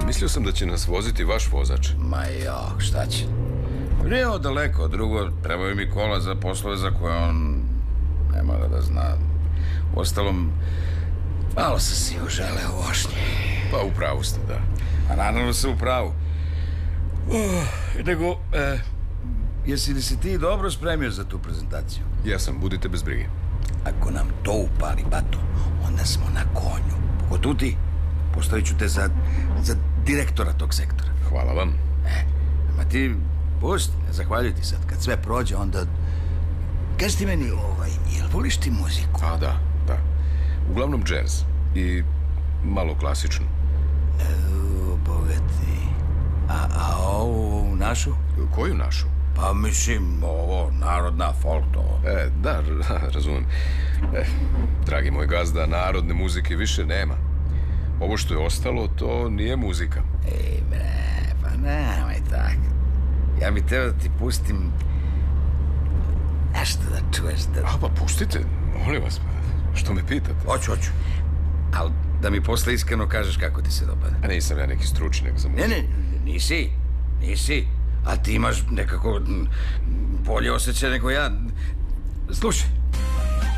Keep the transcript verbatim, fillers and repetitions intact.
Mislio sam da će nas voziti vaš vozač. Ma jo, šta će? Nije ovo daleko, drugo, trebaju mi kola za poslove za koje on ne mora da zna. Ostalom, malo sam si uželeo vožnje. Pa u pravu ste, da. A naravno sam u pravu. Uh, nego, eh, jesi li se ti dobro spremio za tu prezentaciju? Ja sam, budite bez brige. Ako nam to upali, bato, onda smo na konju. Pogotovo ti, postavit ću te za, za direktora tog sektora. Hvala vam. E, ma ti, pusti, ne zahvaljuj ti sad. Kad sve prođe, onda... Kaži ti meni, ovaj, jel voliš ti muziku? A, da, da. Uglavnom džez. I malo klasičnu. E, bogati. A, a ovu našu? Koju našu? Pa mislim, ovo, narodna folk, to. E, da, razumem. E, dragi moj gazda, narodne muzike više nema. Ovo što je ostalo, to nije muzika. Ej, bre, pa nemaj tako. Ja bih teo da ti pustim nešto da čuješ da... A, pa pustite, molim vas, što me pitate? Hoću, hoću. Ali da mi posle iskreno kažeš kako ti se dopada. A nisam ja neki stručnjak za muziku. Ne, ne, nisi, nisi. A ti imaš nekako bolje osjećaj nego ja. Slušaj.